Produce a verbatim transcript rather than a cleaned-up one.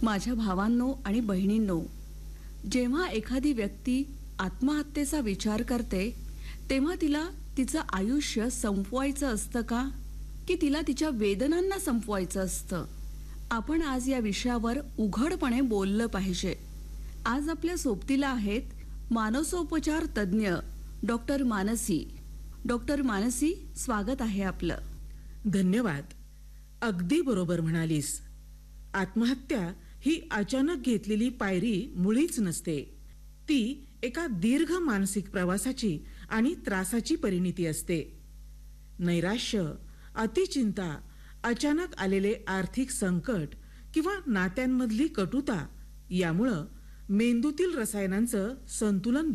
माझ्या भावांनो आणि बहिणींनो, जेव्हा एखादी व्यक्ती आत्महत्येचा विचार करते तेव्हा तिला तिचं आयुष्य संपवायचं असतं का, की तिला तिच्या वेदनांना संपवायचं असतं? आपण आज या विषयावर उघडपणे बोललं पाहिजे. आज आपल्या सोबतीला आहेत मानसोपचार तज्ज्ञ डॉक्टर मानसी. डॉक्टर मानसी, स्वागत आहे आपलं. धन्यवाद. अगदी बरोबर म्हणालीस. आत्महत्या ही अचानक घेतलेली पायरी मुळीच नसते. ती एका दीर्घ मानसिक प्रवासाची आणि त्रासाची परिणिती असते. नैराश्य, अतिचिंता, अचानक आलेले आर्थिक संकट किंवा नात्यांमधली कटुता यामुळं मेंदूतील रसायनांचं संतुलन